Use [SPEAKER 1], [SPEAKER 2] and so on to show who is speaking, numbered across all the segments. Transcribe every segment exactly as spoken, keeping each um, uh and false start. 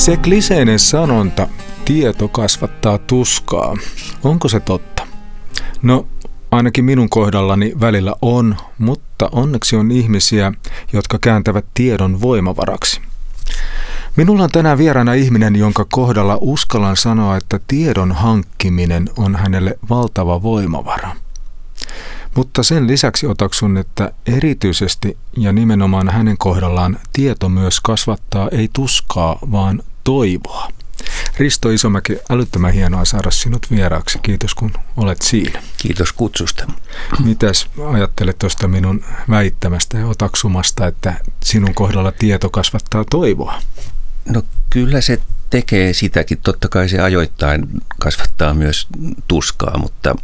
[SPEAKER 1] Se kliseinen sanonta, tieto kasvattaa tuskaa. Onko se totta? No, ainakin minun kohdallani välillä on, mutta onneksi on ihmisiä, jotka kääntävät tiedon voimavaraksi. Minulla on tänään vieraana ihminen, jonka kohdalla uskallan sanoa, että tiedon hankkiminen on hänelle valtava voimavara. Mutta sen lisäksi otaksun, että erityisesti ja nimenomaan hänen kohdallaan tieto myös kasvattaa ei tuskaa, vaan toivoa. Risto Isomäki, älyttömän hienoa saada sinut vieraaksi. Kiitos, kun olet siinä.
[SPEAKER 2] Kiitos kutsusta.
[SPEAKER 1] Mitäs ajattelet tuosta minun väittämästä ja otaksumasta, että sinun kohdalla tieto kasvattaa toivoa?
[SPEAKER 2] No kyllä se tekee sitäkin. Totta kai se ajoittain kasvattaa myös tuskaa, mutta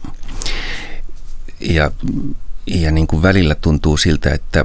[SPEAKER 2] ja, ja niin kuin välillä tuntuu siltä, että,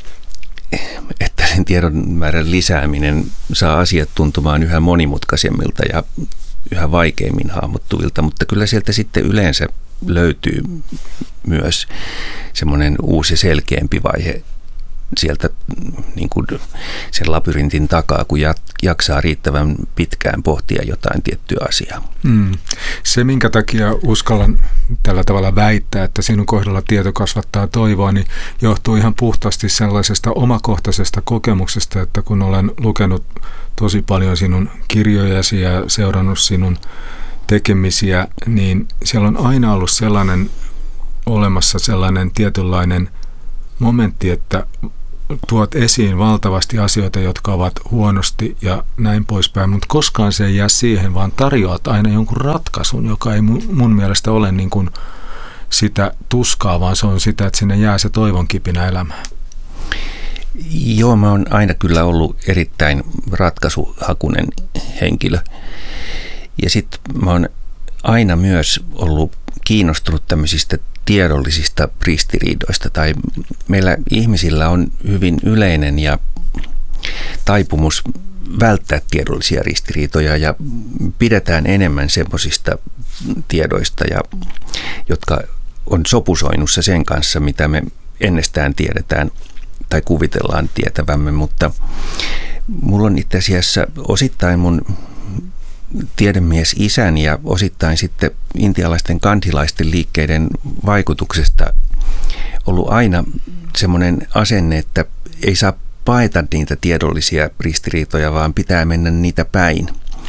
[SPEAKER 2] että sen tiedon määrän lisääminen saa asiat tuntumaan yhä monimutkaisemmilta ja yhä vaikeimmin hahmottuvilta, mutta kyllä sieltä sitten yleensä löytyy myös semmoinen uusi ja selkeämpi vaihe sieltä niin kuin sen labyrintin takaa, kun jaksaa riittävän pitkään pohtia jotain tiettyä asiaa.
[SPEAKER 1] Mm. Se, minkä takia uskallan tällä tavalla väittää, että sinun kohdalla tieto kasvattaa toivoa, niin johtuu ihan puhtaasti sellaisesta omakohtaisesta kokemuksesta, että kun olen lukenut tosi paljon sinun kirjojasi ja seurannut sinun tekemisiä, niin siellä on aina ollut sellainen olemassa sellainen tietynlainen momentti, että tuot esiin valtavasti asioita, jotka ovat huonosti ja näin poispäin, mutta koskaan se ei jää siihen, vaan tarjoat aina jonkun ratkaisun, joka ei mun mielestä ole niin kuin sitä tuskaa, vaan se on sitä, että sinne jää se toivon kipinä elämään.
[SPEAKER 2] Joo, mä oon aina kyllä ollut erittäin ratkaisuhakuinen henkilö. Ja sitten mä oon aina myös ollut kiinnostunut tämmöisistä tiedollisista ristiriidoista, tai meillä ihmisillä on hyvin yleinen ja taipumus välttää tiedollisia ristiriitoja ja pidetään enemmän semmoisista tiedoista, ja, jotka on sopusoinnussa sen kanssa, mitä me ennestään tiedetään tai kuvitellaan tietävämme, mutta mulla on itse asiassa osittain mun tiedemies isän ja osittain sitten intialaisten kandilaisten liikkeiden vaikutuksesta ollut aina semmoinen asenne, että ei saa paeta niitä tiedollisia ristiriitoja, vaan pitää mennä niitä päin.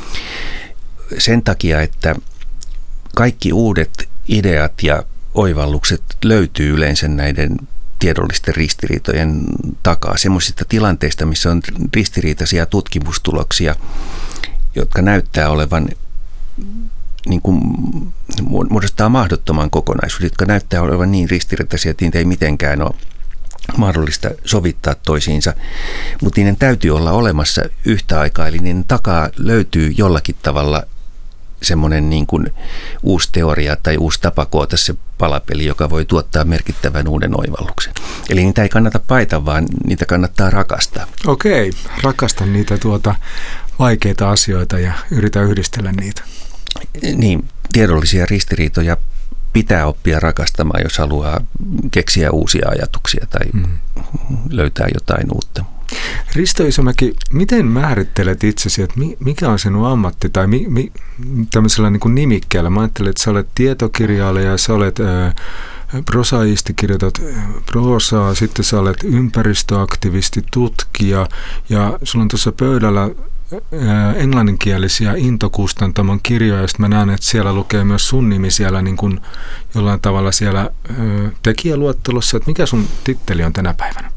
[SPEAKER 2] Sen takia, että kaikki uudet ideat ja oivallukset löytyy yleensä näiden tiedollisten ristiriitojen takaa, semmoisista tilanteista, missä on ristiriitaisia tutkimustuloksia, jotka näyttää olevan, niin kuin muodostaa mahdottoman kokonaisuuden, jotka näyttää olevan niin ristiriitaisia, että niitä ei mitenkään ole mahdollista sovittaa toisiinsa. Mutta niiden täytyy olla olemassa yhtä aikaa, eli niiden takaa löytyy jollakin tavalla semmoinen niin kuin uusi teoria tai uusi tapa koota se palapeli, joka voi tuottaa merkittävän uuden oivalluksen. Eli niitä ei kannata paeta, vaan niitä kannattaa rakastaa.
[SPEAKER 1] Okei, rakastan niitä tuota vaikeita asioita ja yritä yhdistellä niitä.
[SPEAKER 2] Niin, tiedollisia ristiriitoja pitää oppia rakastamaan, jos haluaa keksiä uusia ajatuksia tai mm. löytää jotain uutta.
[SPEAKER 1] Risto Isomäki, miten määrittelet itsesi, että mikä on sinun ammatti tai mi, mi, tämmöisellä niin kuin nimikkeellä? Mä ajattelen, että sä olet tietokirjailija ja sä olet ää, prosaisti, kirjoitat proosaa, sitten sä olet ympäristöaktivisti, tutkija ja sulla on tuossa pöydällä englanninkielisiä Into-kustantamon kirjoja, ja mä näen, että siellä lukee myös sun nimi siellä niin kuin jollain tavalla siellä tekijäluettelossa, että mikä sun titteli on tänä päivänä?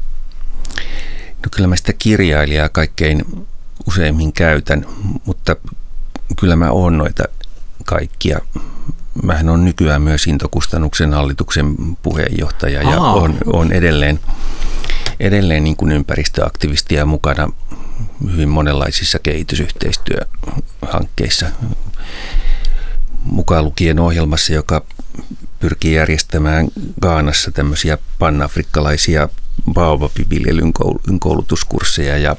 [SPEAKER 2] No kyllä mä sitä kirjailijaa kaikkein useimmin käytän, mutta kyllä mä oon noita kaikkia. Mähän on nykyään myös Into-kustannuksen hallituksen puheenjohtaja ja
[SPEAKER 1] Aa.
[SPEAKER 2] on, on edelleen, edelleen niin kuin ympäristöaktivistia mukana hyvin monenlaisissa kehitysyhteistyöhankkeissa, mukaan lukien ohjelmassa, joka pyrkii järjestämään Ghanassa tämmöisiä panafrikkalaisia baobabiviljelyn koulutuskursseja ja,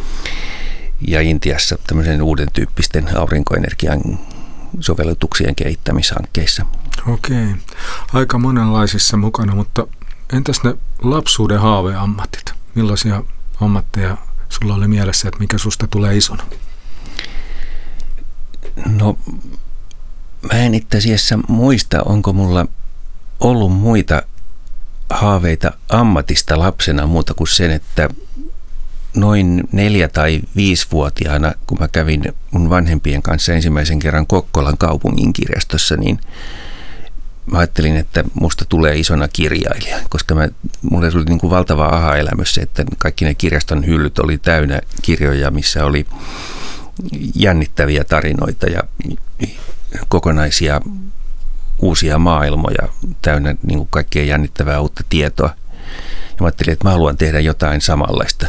[SPEAKER 2] ja Intiassa tämmöisen uuden tyyppisten aurinkoenergian sovellutuksien kehittämishankkeissa.
[SPEAKER 1] Okei, aika monenlaisissa mukana, mutta entäs ne lapsuuden haaveammatit? Millaisia ammatteja sulla oli mielessä, että mikä susta tulee isona?
[SPEAKER 2] No, mä en itse asiassa muista, onko mulla ollut muita haaveita ammatista lapsena muuta kuin sen, että noin neljä- tai viisivuotiaana, kun mä kävin mun vanhempien kanssa ensimmäisen kerran Kokkolan kaupungin kirjastossa, niin mä ajattelin, että musta tulee isona kirjailija, koska mä, mulle tuli niin kuin valtava aha-elämys se, että kaikki ne kirjaston hyllyt oli täynnä kirjoja, missä oli jännittäviä tarinoita ja kokonaisia uusia maailmoja täynnä niin kuin kaikkea jännittävää uutta tietoa. Ja mä ajattelin, että mä haluan tehdä jotain samanlaista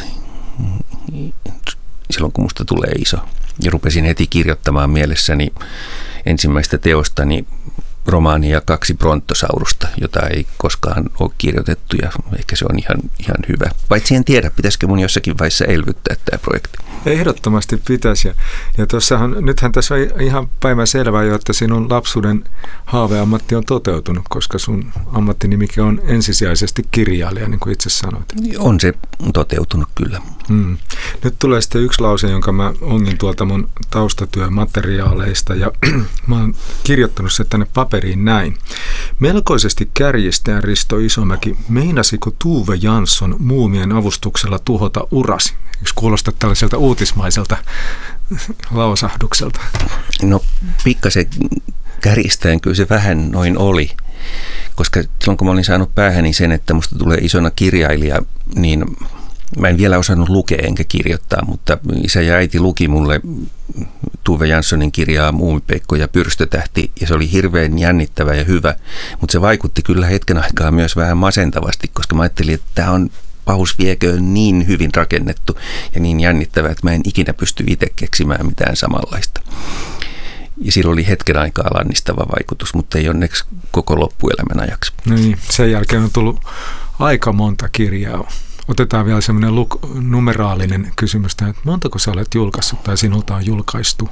[SPEAKER 2] silloin, kun musta tulee iso. Ja rupesin heti kirjoittamaan mielessäni ensimmäistä teostani, romaania Kaksi Brontosaurusta, jota ei koskaan ole kirjoitettu, ja ehkä se on ihan, ihan hyvä. Paitsi en tiedä, pitäisikö mun jossakin vaiheessa elvyttää tämä projekti.
[SPEAKER 1] Ehdottomasti pitäisi. Ja, ja tuossahan, nythän tässä on ihan päivänselvää jo, että sinun lapsuuden haaveammatti on toteutunut, koska sun ammattinimike on ensisijaisesti kirjailija, niin kuin itse sanoit.
[SPEAKER 2] On se toteutunut kyllä.
[SPEAKER 1] Mm. Nyt tulee sitten yksi lause, jonka mä ongin tuolta mun taustatyömateriaaleista, ja mä oon kirjoittanut se tänne paperiin näin. Melkoisesti kärjistäen Risto Isomäki, meinasiko Tuve Jansson muumien avustuksella tuhota urasi? Eikö kuulosta tällaiselta uutismaiselta lausahdukselta?
[SPEAKER 2] No pikkasen kärjistäen kyllä se vähän noin oli, koska silloin kun mä olin saanut päähäni sen, että musta tulee isona kirjailija, niin mä en vielä osannut lukea enkä kirjoittaa, mutta isä ja äiti luki mulle Tuve Janssonin kirjaa Muumipeikko ja Pyrstötähti, ja se oli hirveän jännittävä ja hyvä, mutta se vaikutti kyllä hetken aikaa myös vähän masentavasti, koska mä ajattelin, että tämä on pahus vieköön niin hyvin rakennettu ja niin jännittävä, että mä en ikinä pysty itse keksimään mitään samanlaista. Ja sillä oli hetken aikaa lannistava vaikutus, mutta ei onneksi koko loppuelämän ajaksi.
[SPEAKER 1] Niin, sen jälkeen on tullut aika monta kirjaa. Otetaan vielä semmoinen luk- numeraalinen kysymys, että montako sä olet julkaissut tai sinulta on julkaistu?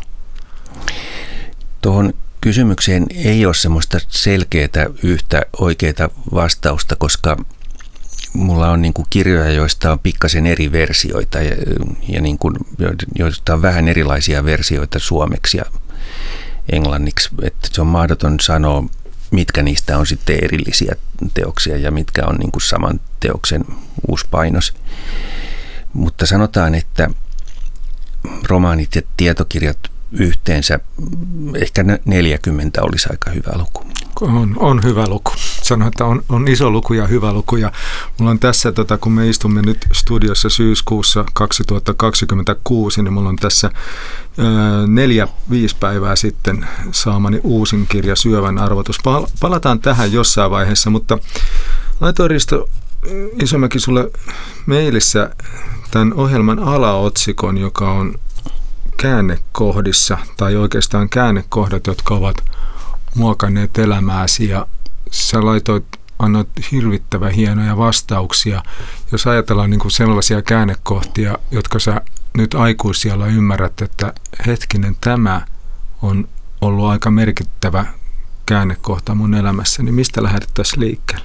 [SPEAKER 2] Tuohon kysymykseen ei ole semmoista selkeää yhtä oikeaa vastausta, koska mulla on niin kuin kirjoja, joista on pikkasen eri versioita ja, ja niin kuin, joista on vähän erilaisia versioita suomeksi ja englanniksi. Että se on mahdoton sanoa, mitkä niistä on sitten erillisiä teoksia ja mitkä on niin kuin saman teoksen uusi painos. Mutta sanotaan, että romaanit ja tietokirjat yhteensä ehkä neljäkymmentä olisi aika hyvä luku.
[SPEAKER 1] On, on hyvä luku. Sano, että on, on iso luku ja hyvä luku. Ja mulla on tässä, tota, kun me istumme nyt studiossa syyskuussa kaksituhattakaksikymmentäkuusi, niin mulla on tässä ää, neljä, viisi päivää sitten saamani uusin kirja Syövän arvotus. Palataan tähän jossain vaiheessa, mutta laitoin Risto Isomäki sulle mailissa tämän ohjelman alaotsikon, joka on käännekohdissa, tai oikeastaan käännekohdat, jotka ovat muokanneet elämääsi, ja sä laitoit, annoit hirvittävän hienoja vastauksia. Jos ajatellaan niin kuin sellaisia käännekohtia, jotka sä nyt aikuisilla ymmärrät, että hetkinen, tämä on ollut aika merkittävä käännekohta mun elämässä, niin mistä lähdettäisiin liikkeelle?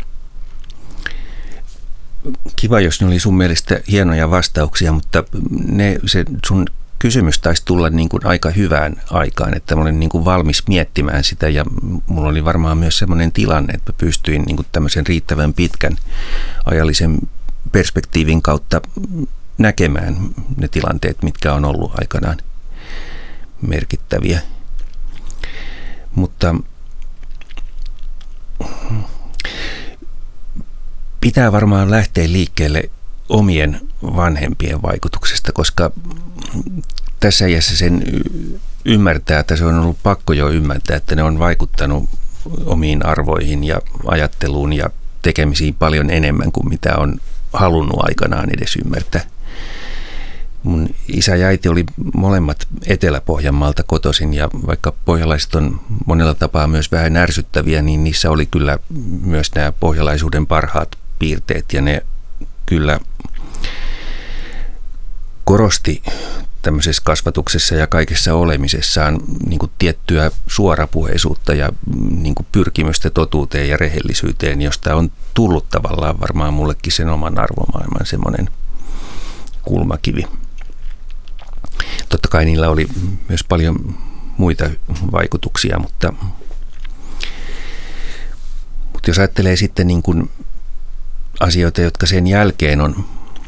[SPEAKER 2] Kiva, jos ne oli sun mielestä hienoja vastauksia, mutta ne, se sun kysymys taisi tulla niin kuin aika hyvään aikaan, että mä olin niin kuin valmis miettimään sitä, ja mulla oli varmaan myös semmoinen tilanne, että mä pystyin niin kuin tämmöisen riittävän pitkän ajallisen perspektiivin kautta näkemään ne tilanteet, mitkä on ollut aikanaan merkittäviä. Mutta pitää varmaan lähteä liikkeelle omien vanhempien vaikutuksesta, koska tässä iässä sen ymmärtää, että se on ollut pakko jo ymmärtää, että ne on vaikuttanut omiin arvoihin ja ajatteluun ja tekemisiin paljon enemmän kuin mitä on halunnut aikanaan edes ymmärtää. Mun isä ja äiti oli molemmat Etelä-Pohjanmaalta kotoisin, ja vaikka pohjalaiset on monella tapaa myös vähän ärsyttäviä, niin niissä oli kyllä myös nämä pohjalaisuuden parhaat piirteet, ja ne kyllä korosti tämmöisessä kasvatuksessa ja kaikessa olemisessaan niin kuin tiettyä suorapuheisuutta ja niin kuin pyrkimystä totuuteen ja rehellisyyteen, josta on tullut tavallaan varmaan mullekin sen oman arvomaailman semmoinen kulmakivi. Totta kai niillä oli myös paljon muita vaikutuksia, mutta, mutta jos ajattelee sitten niin kuin asioita, jotka sen jälkeen on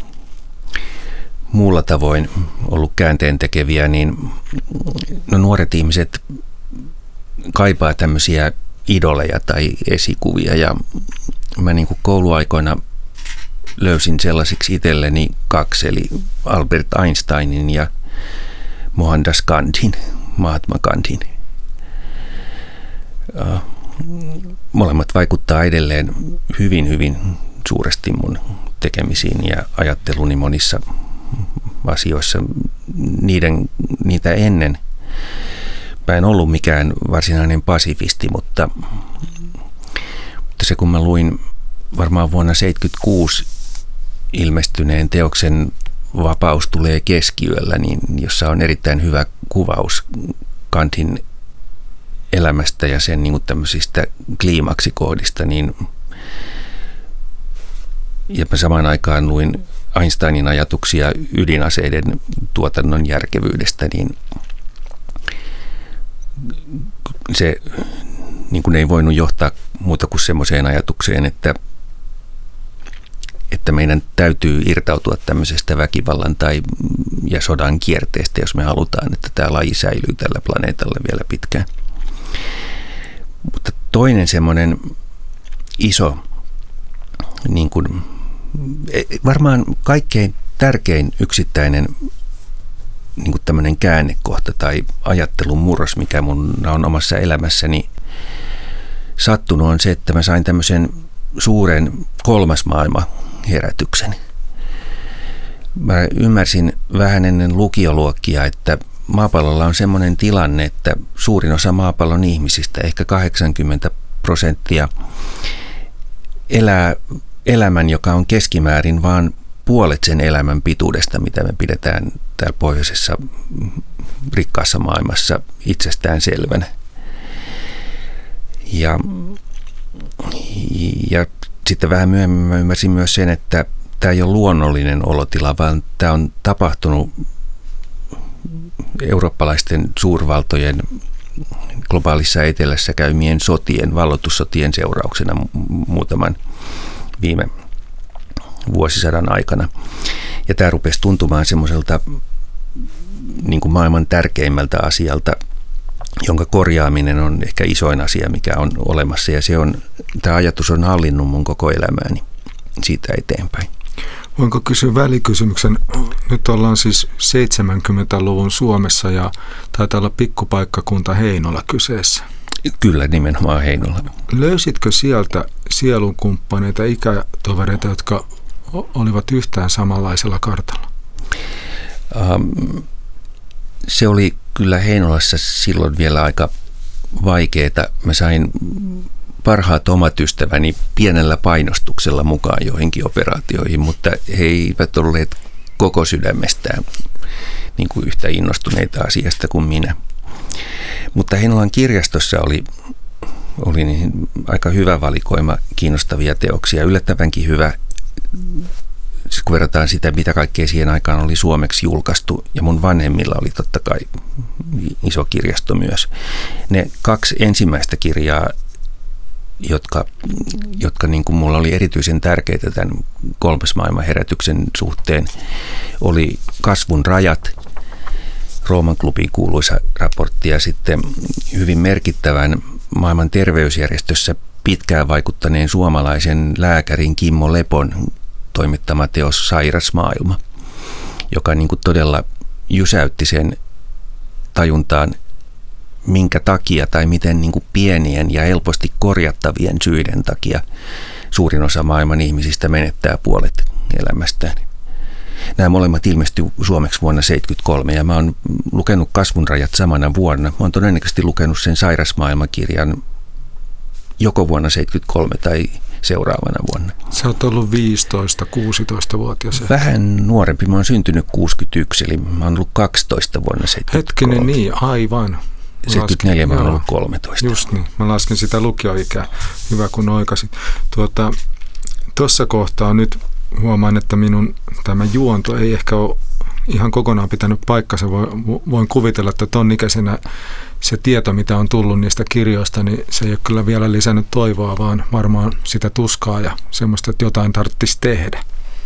[SPEAKER 2] muulla tavoin ollut käänteen tekeviä, niin no nuoret ihmiset kaipaa tämmöisiä idoleja tai esikuvia, ja mä niin kuin kouluaikoina löysin sellaisiksi itselleni kaksi, eli Albert Einsteinin ja Mohandas Gandhin, Mahatma Gandhin. Molemmat vaikuttaa edelleen hyvin, hyvin suuresti mun tekemisiin ja ajatteluni monissa asioissa. Niiden, niitä ennen mä en ollut mikään varsinainen pasifisti, mutta, mutta se kun mä luin varmaan vuonna seitsemänkymmentäkuusi ilmestyneen teoksen Vapaus tulee keskiyöllä, niin jossa on erittäin hyvä kuvaus Gandhin elämästä ja sen niin kuin tämmöisistä kliimaksikohdista, niin ja mä samaan aikaan luin Einsteinin ajatuksia ydinaseiden tuotannon järkevyydestä, niin se niin kuin ei voinut johtaa muuta kuin semmoiseen ajatukseen, että, että meidän täytyy irtautua tämmöisestä väkivallan tai ja sodan kierteestä, jos me halutaan, että tämä laji säilyy tällä planeetalla vielä pitkään. Mutta toinen semmoinen iso, niin kuin, varmaan kaikkein tärkein yksittäinen niin kuin tämmöinen käännekohta tai ajattelun murros, mikä mun on omassa elämässäni sattunut, on se, että mä sain tämmöisen suuren kolmas maailma herätyksen. Mä ymmärsin vähän ennen lukioluokkia, että maapallolla on semmoinen tilanne, että suurin osa maapallon ihmisistä, ehkä kahdeksankymmentä prosenttia, elää elämän, joka on keskimäärin vaan puolet sen elämän pituudesta, mitä me pidetään täällä pohjoisessa rikkaassa maailmassa itsestään selvänä. Ja, ja sitten vähän myöhemmin mä ymmärsin myös sen, että tämä ei ole luonnollinen olotila, vaan tämä on tapahtunut eurooppalaisten suurvaltojen globaalissa etelässä käymien sotien, valloitussotien seurauksena muutaman viime vuosisadan aikana. Ja tämä rupesi tuntumaan semmoiselta niin kuin maailman tärkeimmältä asialta, jonka korjaaminen on ehkä isoin asia, mikä on olemassa. Ja se on, tämä ajatus on hallinnut mun koko elämääni siitä eteenpäin.
[SPEAKER 1] Voinko kysyä välikysymyksen? Nyt ollaan siis seitsemänkymmentäluvun Suomessa ja taitaa olla pikkupaikkakunta Heinola kyseessä.
[SPEAKER 2] Kyllä, nimenomaan Heinola.
[SPEAKER 1] Löysitkö sieltä sielunkumppaneita, ikätovereita, jotka olivat yhtään samanlaisella kartalla?
[SPEAKER 2] Um, se oli kyllä Heinolassa silloin vielä aika vaikeaa. Mä sain parhaat omat ystäväni pienellä painostuksella mukaan joihinkin operaatioihin, mutta he eivät olleet koko sydämestään niin kuin yhtä innostuneita asiasta kuin minä. Mutta Heinolan kirjastossa oli, oli niin aika hyvä valikoima kiinnostavia teoksia, yllättävänkin hyvä, siis kun verrataan sitä, mitä kaikkea siihen aikaan oli suomeksi julkaistu, ja mun vanhemmilla oli totta kai iso kirjasto myös. Ne kaksi ensimmäistä kirjaa, jotka, jotka niin kuin mulla oli erityisen tärkeitä tämän kolmas maailman herätyksen suhteen, oli Kasvun rajat, Rooman klubin kuuluisa raportti, ja sitten hyvin merkittävän maailman terveysjärjestössä pitkään vaikuttaneen suomalaisen lääkärin Kimmo Lepon toimittama teos Sairas maailma, joka niin kuin todella jysäytti sen tajuntaan, minkä takia tai miten niin kuin pienien ja helposti korjattavien syiden takia suurin osa maailman ihmisistä menettää puolet elämästään. Nämä molemmat ilmestyi suomeksi vuonna seitsemänkymmentäkolme ja mä oon lukenut Kasvun rajat samana vuonna. Mä oon todennäköisesti lukenut sen Sairas maailma-kirjan joko vuonna seitsemänkymmentäkolme tai seuraavana vuonna.
[SPEAKER 1] Sä oot ollut viisitoista-kuusitoista-vuotias.
[SPEAKER 2] Vähän nuorempi. Mä oon syntynyt kuusikymmentäyksi, eli mä oon ollut kaksitoista vuonna seitsemänkymmentäkolme.
[SPEAKER 1] Hetkinen, niin, aivan.
[SPEAKER 2] seitsemänkymmentäneljä mä oon ollut kolmetoista.
[SPEAKER 1] Just niin. Mä lasken sitä lukioikää. Hyvä, kun oikasit. Tuota, tuossa kohtaa nyt huomaan, että minun tämä juonto ei ehkä ole ihan kokonaan pitänyt paikkansa. Voin kuvitella, että ton ikäisenä se tieto, mitä on tullut niistä kirjoista, niin se ei ole kyllä vielä lisännyt toivoa, vaan varmaan sitä tuskaa ja semmoista, että jotain tarvitsisi tehdä.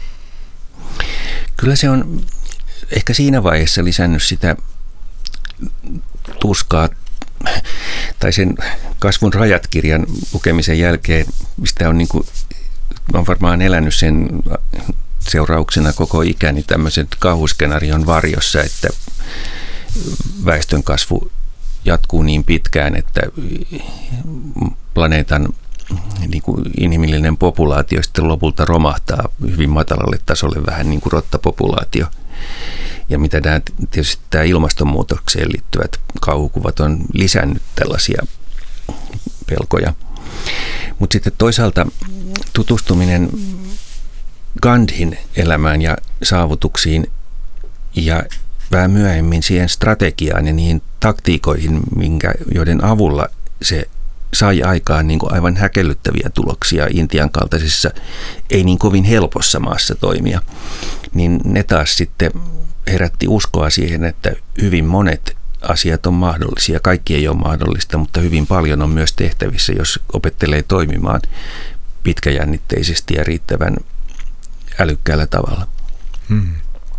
[SPEAKER 2] Kyllä se on ehkä siinä vaiheessa lisännyt sitä tuskaa, tai sen Kasvun rajat-kirjan lukemisen jälkeen, mistä on, niin kuin, on varmaan elänyt sen seurauksena koko ikäni tämmöisen kauhuskenaarion varjossa, että väestönkasvu jatkuu niin pitkään, että planeetan niin kuin inhimillinen populaatio sitten lopulta romahtaa hyvin matalalle tasolle, vähän niin kuin rottapopulaatio. Ja mitä nämä, tietysti tämä ilmastonmuutokseen liittyvät kauhukuvat on lisännyt tällaisia pelkoja. Mutta sitten toisaalta tutustuminen Gandhin elämään ja saavutuksiin ja vähän myöhemmin siihen strategiaan ja niihin taktiikoihin, minkä, joiden avulla se sai aikaan niin kuin aivan häkellyttäviä tuloksia Intian kaltaisessa ei niin kovin helpossa maassa toimia, niin ne taas sitten herätti uskoa siihen, että hyvin monet asiat on mahdollisia. Kaikki ei ole mahdollista, mutta hyvin paljon on myös tehtävissä, jos opettelee toimimaan pitkäjännitteisesti ja riittävän älykkäällä tavalla. Hmm.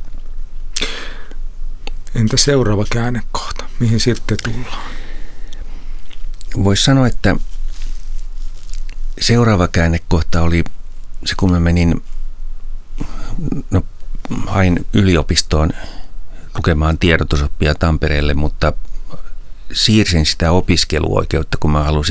[SPEAKER 1] Entä seuraava käännekohta? Mihin sitten tullaan?
[SPEAKER 2] Voisi sanoa, että seuraava käännekohta oli se, kun mä menin, no hain yliopistoon lukemaan tiedotusoppia Tampereelle, mutta siirsin sitä opiskeluoikeutta, kun mä halusin